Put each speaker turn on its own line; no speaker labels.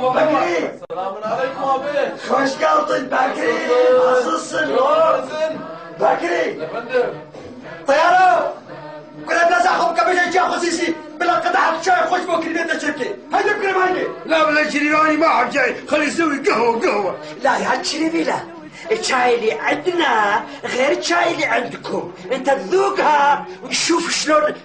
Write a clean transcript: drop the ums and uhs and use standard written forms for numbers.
بكري
السلام عليكم ابي.
خوش قلطن بكري عزيزسن بكري
يا فندم.
طيارة كنا بنزعهم قبل جاي خصيصي بلا قطعة شاي خوش بكري بيت الشركة هيدا بكري ماني
لا بلا شريفاني ما حد جاي خلي يسوي قهوة
لا يا هالشريفي لا الشاي اللي عندنا غير الشاي اللي عندكم انت تذوقها وتشوف شلون